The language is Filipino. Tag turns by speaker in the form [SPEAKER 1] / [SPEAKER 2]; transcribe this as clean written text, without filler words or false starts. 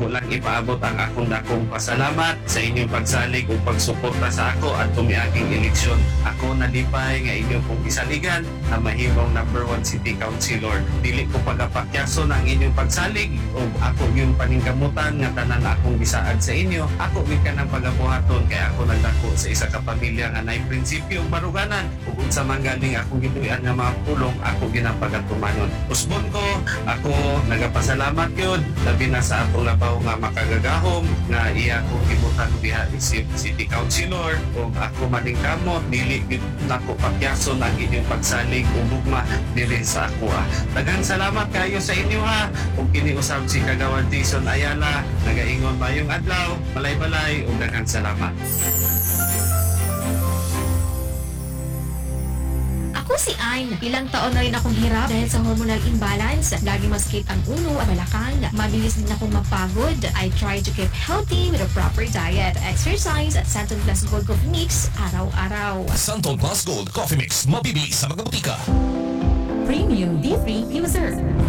[SPEAKER 1] ako lang ipaabot ang akong dakong pasalamat sa inyong pagsalig o pagsuporta sa ako at tumiaking eleksyon. Ako nalipay nga inyo pong isaligan na mahimong number 1 city councilor. Dili ko pagapakyaso ng inyong pagsalig o ako yung paningkamutan nga tanan na akong bisaad sa inyo. Ako gid ka ng pagabuhaton kaya ako nagdako sa isa ka pamilya nga naay prinsipyo baruganan ug unsa man galing akong giduyan nga mga pulong ako ginapagatumanon. Usbon ko, ako nagapasalamat yun labi na sa atong labaw nga makagagahom nga iya ko gibutan diha isip city councilor ug ako maning kamot dili gid nako pakyaso ng inyong pagsalig ug ugma diri sa ako. Daghang salamat kayo sa inyo ha ug kini usab si Kagawad Jason Ayala nagaingon mayong adlaw balay-balay ug daghang salamat.
[SPEAKER 2] Ako si Anne. Ilang taon na rin akong hirap dahil sa hormonal imbalance. Lagi masakit ang ulo at balakang. Mabilis din akong mapagod. I try to keep healthy with a proper diet, exercise at Santon Plus Gold Coffee Mix araw-araw.
[SPEAKER 3] Santon Plus Gold Coffee Mix. Mabibili sa mga butika.
[SPEAKER 4] Premium D3 user.